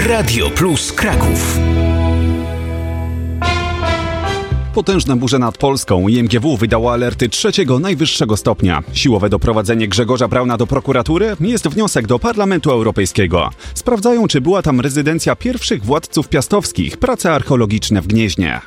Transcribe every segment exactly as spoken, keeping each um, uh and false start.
Radio Plus Kraków. Potężne burze nad Polską. I M G W wydało alerty trzeciego najwyższego stopnia. Siłowe doprowadzenie Grzegorza Brauna do prokuratury jest wniosek do Parlamentu Europejskiego. Sprawdzają, czy była tam rezydencja pierwszych władców piastowskich, prace archeologiczne w Gnieźnie.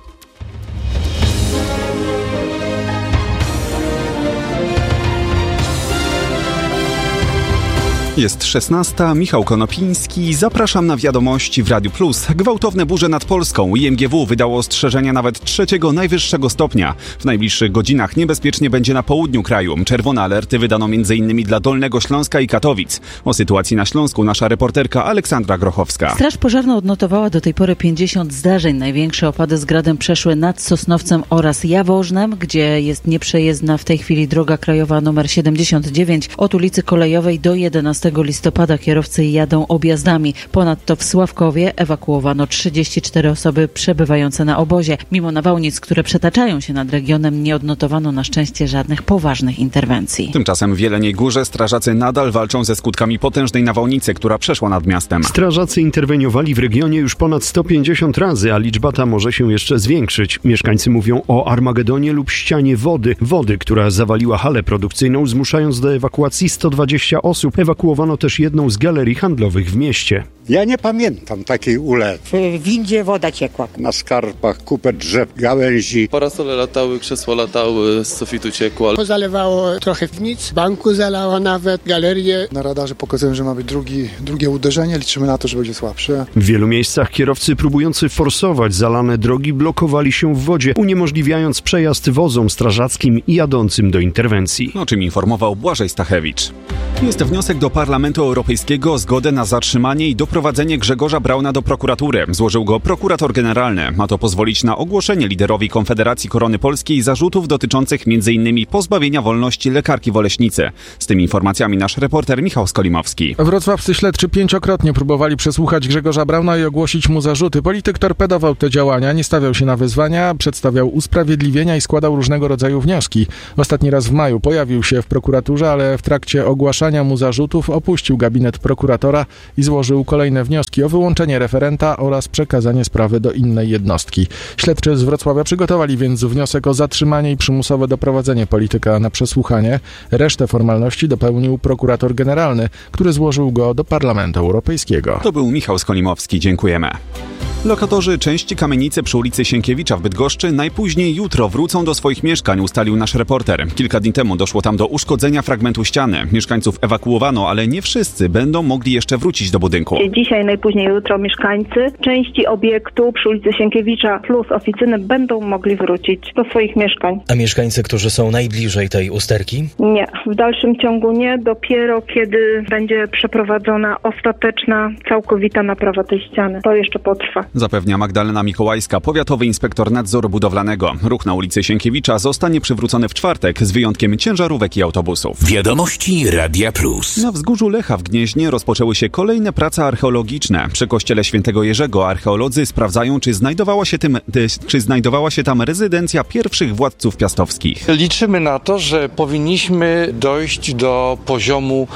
Jest szesnasta, Michał Konopiński, zapraszam na wiadomości w Radiu Plus. Gwałtowne burze nad Polską. I M G W wydało ostrzeżenia nawet trzeciego najwyższego stopnia. W najbliższych godzinach niebezpiecznie będzie na południu kraju. Czerwone alerty wydano między innymi dla Dolnego Śląska i Katowic. O sytuacji na Śląsku nasza reporterka Aleksandra Grochowska. Straż Pożarna odnotowała do tej pory pięćdziesiąt zdarzeń. Największe opady z gradem przeszły nad Sosnowcem oraz Jaworznem, gdzie jest nieprzejezdna w tej chwili droga krajowa nr siedemdziesiąt dziewięć. Od ulicy Kolejowej do jedenastego listopada kierowcy jadą objazdami. Ponadto w Sławkowie ewakuowano trzydzieści cztery osoby przebywające na obozie. Mimo nawałnic, które przetaczają się nad regionem, nie odnotowano na szczęście żadnych poważnych interwencji. Tymczasem w Jeleniej Górze strażacy nadal walczą ze skutkami potężnej nawałnicy, która przeszła nad miastem. Strażacy interweniowali w regionie już ponad sto pięćdziesiąt razy, a liczba ta może się jeszcze zwiększyć. Mieszkańcy mówią o Armagedonie lub ścianie wody. Wody, która zawaliła halę produkcyjną, zmuszając do ewakuacji sto dwadzieścia osób. Ewakuowano też jedną z galerii handlowych w mieście. Ja nie pamiętam takiej ulewy. W windzie woda ciekła. Na skarpach kupę drzew, gałęzi. Parasole latały, krzesła latały, z sufitu ciekło. Pozalewało trochę nic, banku zalało nawet, galerię. Na radarze pokazują, że ma być drugi, drugie uderzenie. Liczymy na to, że będzie słabsze. W wielu miejscach kierowcy próbujący forsować zalane drogi blokowali się w wodzie, uniemożliwiając przejazd wozom strażackim i jadącym do interwencji. O czym informował Błażej Stachewicz. Jest wniosek do Parlamentu Europejskiego o zgodę na zatrzymanie i doprowadzenie Grzegorza Brauna do prokuratury. Złożył go prokurator generalny. Ma to pozwolić na ogłoszenie liderowi Konfederacji Korony Polskiej zarzutów dotyczących m.in. pozbawienia wolności lekarki w Oleśnicy. Z tymi informacjami nasz reporter Michał Skolimowski. Wrocławscy śledczy pięciokrotnie próbowali przesłuchać Grzegorza Brauna i ogłosić mu zarzuty. Polityk torpedował te działania, nie stawiał się na wyzwania, przedstawiał usprawiedliwienia i składał różnego rodzaju wnioski. Ostatni raz w maju pojawił się w prokuraturze, ale w trakcie ogłaszania mu zarzutów opuścił gabinet prokuratora i złożył kolejne wnioski o wyłączenie referenta oraz przekazanie sprawy do innej jednostki. Śledczy z Wrocławia przygotowali więc wniosek o zatrzymanie i przymusowe doprowadzenie polityka na przesłuchanie. Resztę formalności dopełnił prokurator generalny, który złożył go do Parlamentu Europejskiego. To był Michał Skolimowski. Dziękujemy. Lokatorzy części kamienicy przy ulicy Sienkiewicza w Bydgoszczy najpóźniej jutro wrócą do swoich mieszkań, ustalił nasz reporter. Kilka dni temu doszło tam do uszkodzenia fragmentu ściany. Mieszkańców ewakuowano, ale nie wszyscy będą mogli jeszcze wrócić do budynku. Dzisiaj, najpóźniej jutro mieszkańcy części obiektu przy ulicy Sienkiewicza plus oficyny będą mogli wrócić do swoich mieszkań. A mieszkańcy, którzy są najbliżej tej usterki? Nie, w dalszym ciągu nie. Dopiero kiedy będzie przeprowadzona ostateczna, całkowita naprawa tej ściany. To jeszcze potrwa. Zapewnia Magdalena Mikołajska, powiatowy inspektor nadzoru budowlanego. Ruch na ulicy Sienkiewicza zostanie przywrócony w czwartek z wyjątkiem ciężarówek i autobusów. Wiadomości Radia Plus. Na wzgórzu Lecha w Gnieźnie rozpoczęły się kolejne prace archeologiczne. Przy kościele Świętego Jerzego archeolodzy sprawdzają, czy znajdowała się, tym, czy znajdowała się tam rezydencja pierwszych władców piastowskich. Liczymy na to, że powinniśmy dojść do poziomu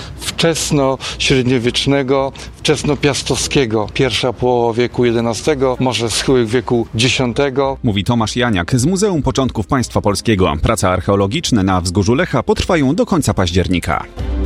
wczesno-średniowiecznego, wczesnopiastowskiego. Pierwsza połowa wieku jedenastego, może schyłek wieku dziesiątego. Mówi Tomasz Janiak z Muzeum Początków Państwa Polskiego. Prace archeologiczne na wzgórzu Lecha potrwają do końca października.